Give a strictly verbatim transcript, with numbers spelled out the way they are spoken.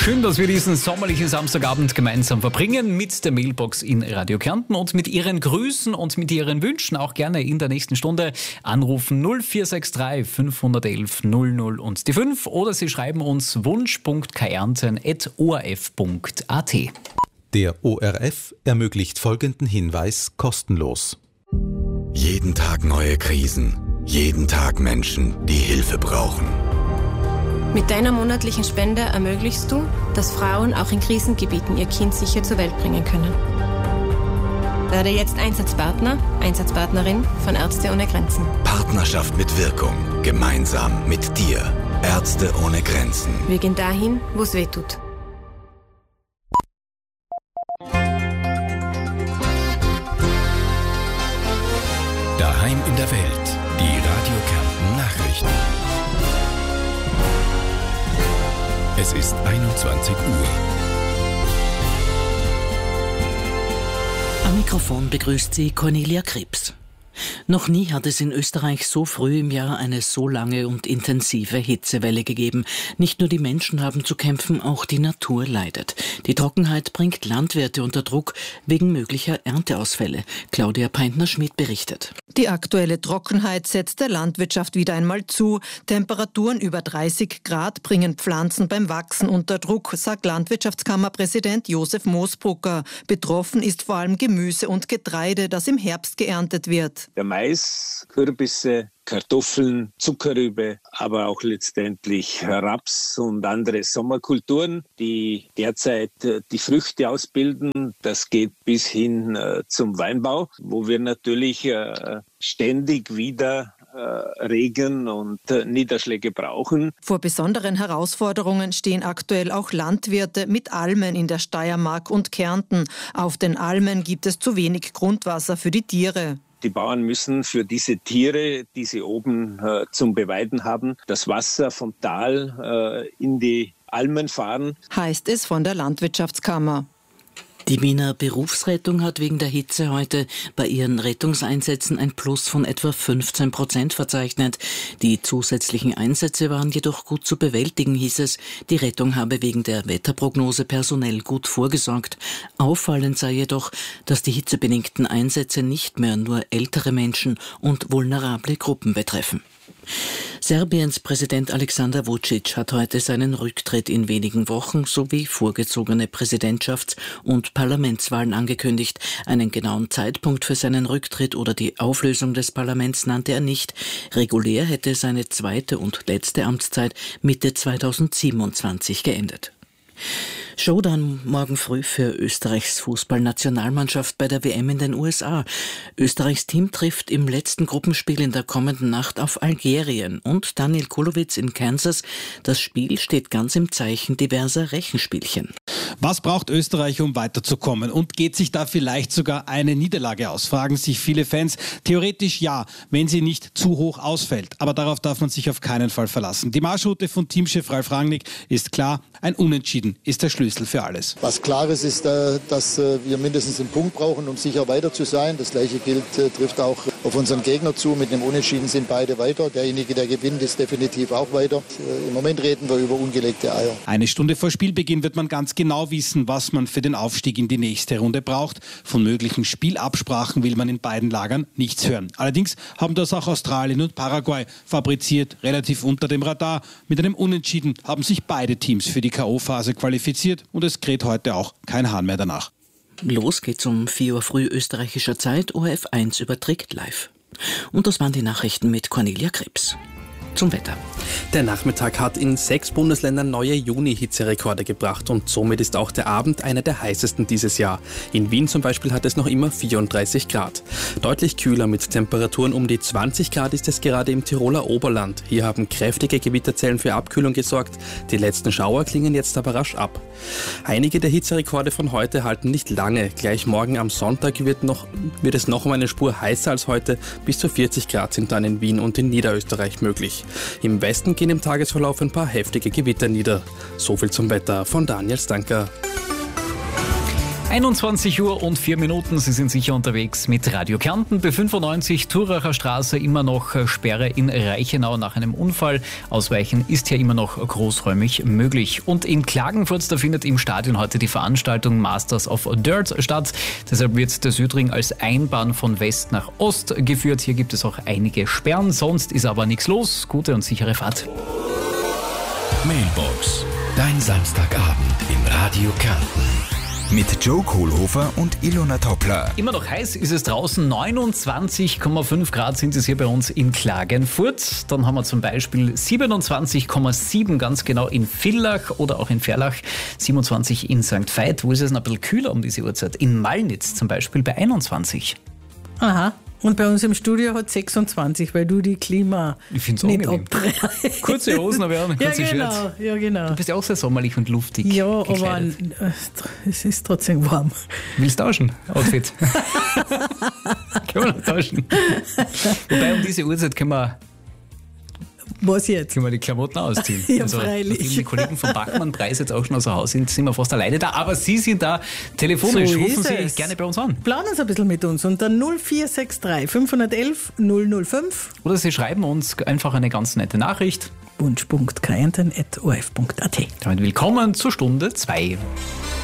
Schön, dass wir diesen sommerlichen Samstagabend gemeinsam verbringen mit der Mailbox in Radio Kärnten und mit Ihren Grüßen und mit Ihren Wünschen auch gerne in der nächsten Stunde anrufen null vier sechs drei fünf eins eins null null und die fünf oder Sie schreiben uns wunsch punkt kärnten at o r f punkt a t. Der O R F ermöglicht folgenden Hinweis kostenlos. Jeden Tag neue Krisen, jeden Tag Menschen, die Hilfe brauchen. Mit deiner monatlichen Spende ermöglichst du, dass Frauen auch in Krisengebieten ihr Kind sicher zur Welt bringen können. Werde jetzt Einsatzpartner, Einsatzpartnerin von Ärzte ohne Grenzen. Partnerschaft mit Wirkung, gemeinsam mit dir. Ärzte ohne Grenzen. Wir gehen dahin, wo es weh tut. Daheim in der Welt, die Radio Kärnten Nachrichten. Es ist einundzwanzig Uhr. Am Mikrofon begrüßt sie Cornelia Krebs. Noch nie hat es in Österreich so früh im Jahr eine so lange und intensive Hitzewelle gegeben. Nicht nur die Menschen haben zu kämpfen, auch die Natur leidet. Die Trockenheit bringt Landwirte unter Druck wegen möglicher Ernteausfälle. Claudia Peintner-Schmidt berichtet. Die aktuelle Trockenheit setzt der Landwirtschaft wieder einmal zu. Temperaturen über dreißig Grad bringen Pflanzen beim Wachsen unter Druck, sagt Landwirtschaftskammerpräsident Josef Moosbrucker. Betroffen ist vor allem Gemüse und Getreide, das im Herbst geerntet wird. Der Mais, Kürbisse, Kartoffeln, Zuckerrübe, aber auch letztendlich Raps und andere Sommerkulturen, die derzeit die Früchte ausbilden. Das geht bis hin zum Weinbau, wo wir natürlich ständig wieder Regen und Niederschläge brauchen. Vor besonderen Herausforderungen stehen aktuell auch Landwirte mit Almen in der Steiermark und Kärnten. Auf den Almen gibt es zu wenig Grundwasser für die Tiere. Die Bauern müssen für diese Tiere, die sie oben äh, zum Beweiden haben, das Wasser vom Tal äh, in die Almen fahren. Heißt es von der Landwirtschaftskammer. Die Wiener Berufsrettung hat wegen der Hitze heute bei ihren Rettungseinsätzen ein Plus von etwa fünfzehn Prozent verzeichnet. Die zusätzlichen Einsätze waren jedoch gut zu bewältigen, hieß es. Die Rettung habe wegen der Wetterprognose personell gut vorgesorgt. Auffallend sei jedoch, dass die hitzebedingten Einsätze nicht mehr nur ältere Menschen und vulnerable Gruppen betreffen. Serbiens Präsident Alexander Vučić hat heute seinen Rücktritt in wenigen Wochen sowie vorgezogene Präsidentschafts- und Parlamentswahlen angekündigt. Einen genauen Zeitpunkt für seinen Rücktritt oder die Auflösung des Parlaments nannte er nicht. Regulär hätte seine zweite und letzte Amtszeit Mitte zweitausendsiebenundzwanzig geendet. Showdown morgen früh für Österreichs Fußballnationalmannschaft bei der W M in den U S A. Österreichs Team trifft im letzten Gruppenspiel in der kommenden Nacht auf Algerien und Daniel Kulowitz in Kansas. Das Spiel steht ganz im Zeichen diverser Rechenspielchen. Was braucht Österreich, um weiterzukommen? Und geht sich da vielleicht sogar eine Niederlage aus? Fragen sich viele Fans. Theoretisch ja, wenn sie nicht zu hoch ausfällt. Aber darauf darf man sich auf keinen Fall verlassen. Die Marschroute von Teamchef Ralf Rangnick ist klar. Ein Unentschieden ist der Schlüssel für alles. Was klar ist, ist, dass wir mindestens einen Punkt brauchen, um sicher weiter zu sein. Das Gleiche gilt, trifft auch auf unseren Gegner zu. Mit einem Unentschieden sind beide weiter. Derjenige, der gewinnt, ist definitiv auch weiter. Im Moment reden wir über ungelegte Eier. Eine Stunde vor Spielbeginn wird man ganz genau wissen, was man für den Aufstieg in die nächste Runde braucht. Von möglichen Spielabsprachen will man in beiden Lagern nichts hören. Allerdings haben das auch Australien und Paraguay fabriziert, relativ unter dem Radar. Mit einem Unentschieden haben sich beide Teams für die K O-Phase qualifiziert und es kräht heute auch kein Hahn mehr danach. Los geht's um vier Uhr früh österreichischer Zeit. O R F eins überträgt live. Und das waren die Nachrichten mit Cornelia Krebs. Zum Wetter. Der Nachmittag hat in sechs Bundesländern neue Juni-Hitzerekorde gebracht und somit ist auch der Abend einer der heißesten dieses Jahr. In Wien zum Beispiel hat es noch immer vierunddreißig Grad. Deutlich kühler mit Temperaturen um die zwanzig Grad ist es gerade im Tiroler Oberland. Hier haben kräftige Gewitterzellen für Abkühlung gesorgt. Die letzten Schauer klingen jetzt aber rasch ab. Einige der Hitzerekorde von heute halten nicht lange. Gleich morgen am Sonntag wird, noch, wird es noch um eine Spur heißer als heute. Bis zu vierzig Grad sind dann in Wien und in Niederösterreich möglich. Im Westen gehen im Tagesverlauf ein paar heftige Gewitter nieder. So viel zum Wetter von Daniel Stanker. einundzwanzig Uhr und vier Minuten, Sie sind sicher unterwegs mit Radio Kärnten. B fünfundneunzig Thuracher Straße, immer noch Sperre in Reichenau nach einem Unfall. Ausweichen ist hier immer noch großräumig möglich. Und in Klagenfurt, da findet im Stadion heute die Veranstaltung Masters of Dirt statt. Deshalb wird der Südring als Einbahn von West nach Ost geführt. Hier gibt es auch einige Sperren, sonst ist aber nichts los. Gute und sichere Fahrt. Mailbox, dein Samstagabend in Radio Kärnten. Mit Joe Kohlhofer und Ilona Toppler. Immer noch heiß ist es draußen, neunundzwanzig Komma fünf Grad sind es hier bei uns in Klagenfurt. Dann haben wir zum Beispiel siebenundzwanzig Komma sieben ganz genau in Villach oder auch in Verlach, siebenundzwanzig in Sankt Veit. Wo ist es noch ein bisschen kühler um diese Uhrzeit? In Malnitz zum Beispiel bei einundzwanzig. Aha. Und bei uns im Studio hat sechsundzwanzig, weil du die Klima ich find's nicht angenehm. abtreibst. Kurze Hosen, aber auch kurze ja, genau, Shirts. ja, genau. Du bist ja auch sehr sommerlich und luftig Ja, gekleidet. aber es ist trotzdem warm. Willst du tauschen? Outfit. Können wir noch tauschen. Wobei um diese Uhrzeit können wir... Was jetzt? Können wir die Klamotten ausziehen. Ja, also, freilich. Nachdem die Kollegen von Bachmann-Preis jetzt auch schon außer Haus sind, sind wir fast alleine da. Aber Sie sind da telefonisch. So Rufen ist Sie es. gerne bei uns an. Planen Sie ein bisschen mit uns unter null vier sechs drei fünf eins eins null null fünf. Oder Sie schreiben uns einfach eine ganz nette Nachricht. wunsch punkt kärnten at o r f punkt a t. Damit willkommen zur Stunde zwei.